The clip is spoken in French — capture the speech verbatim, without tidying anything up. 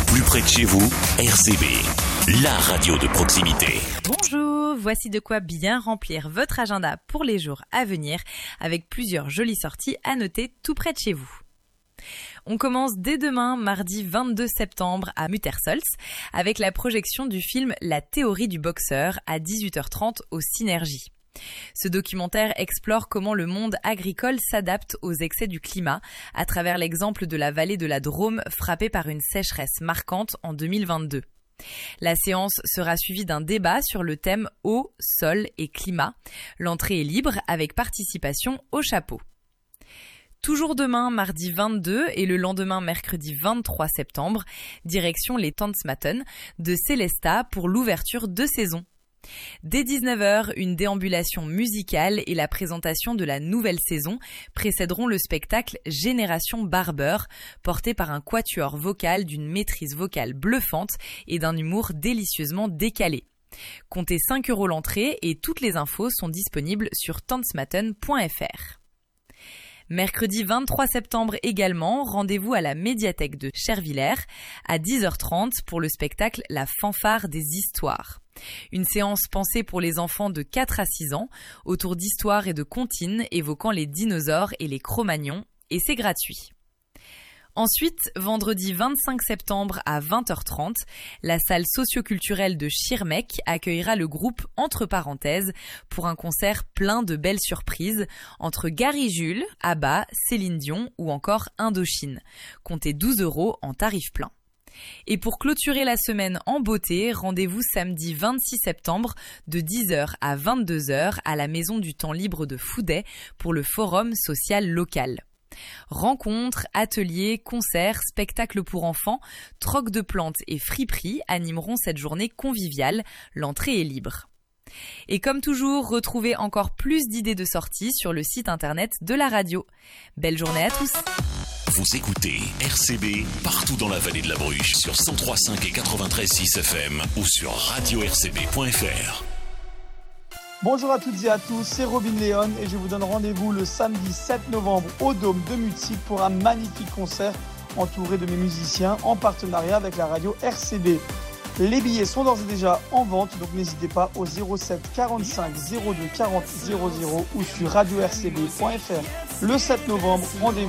Plus près de chez vous, R C B, la radio de proximité. Bonjour, voici de quoi bien remplir votre agenda pour les jours à venir avec plusieurs jolies sorties à noter tout près de chez vous. On commence dès demain, mardi vingt-deux septembre à Muttersolz, avec la projection du film La théorie du boxeur à dix-huit heures trente au Synergie. Ce documentaire explore comment le monde agricole s'adapte aux excès du climat à travers l'exemple de la vallée de la Drôme frappée par une sécheresse marquante en deux mille vingt-deux. La séance sera suivie d'un débat sur le thème eau, sol et climat. L'entrée est libre avec participation au chapeau. Toujours demain, mardi vingt-deux et le lendemain, mercredi vingt-trois septembre, direction les Tanzmatten de Célesta pour l'ouverture de saison. Dès dix-neuf heures, une déambulation musicale et la présentation de la nouvelle saison précéderont le spectacle Génération Barber, porté par un quatuor vocal d'une maîtrise vocale bluffante et d'un humour délicieusement décalé. Comptez cinq euros l'entrée et toutes les infos sont disponibles sur tanzmatten point f r. Mercredi vingt-trois septembre également, rendez-vous à la médiathèque de Chervillers à dix heures trente pour le spectacle La fanfare des histoires. Une séance pensée pour les enfants de quatre à six ans, autour d'histoires et de comptines évoquant les dinosaures et les Cro-Magnons, et c'est gratuit. Ensuite, vendredi vingt-cinq septembre à vingt heures trente, la salle socioculturelle de Schirmeck accueillera le groupe Entre parenthèses pour un concert plein de belles surprises entre Gary Jules, ABBA, Céline Dion ou encore Indochine. Comptez douze euros en tarif plein. Et pour clôturer la semaine en beauté, rendez-vous samedi vingt-six septembre de dix heures à vingt-deux heures à la Maison du Temps Libre de Fouday pour le Forum social local. Rencontres, ateliers, concerts, spectacles pour enfants, troc de plantes et friperies animeront cette journée conviviale. L'entrée est libre. Et comme toujours, retrouvez encore plus d'idées de sorties sur le site internet de la radio. Belle journée à tous. Vous écoutez R C B partout dans la vallée de la Bruche sur cent trois virgule cinq et quatre-vingt-treize virgule six F M ou sur radio r c b point f r. Bonjour à toutes et à tous, c'est Robin Léon et je vous donne rendez-vous le samedi sept novembre au Dôme de Mutzig pour un magnifique concert entouré de mes musiciens en partenariat avec la radio R C B. Les billets sont d'ores et déjà en vente, donc n'hésitez pas au zéro sept quarante-cinq zéro deux quarante zéro zéro ou sur radio r c b point f r. Le sept novembre, rendez-vous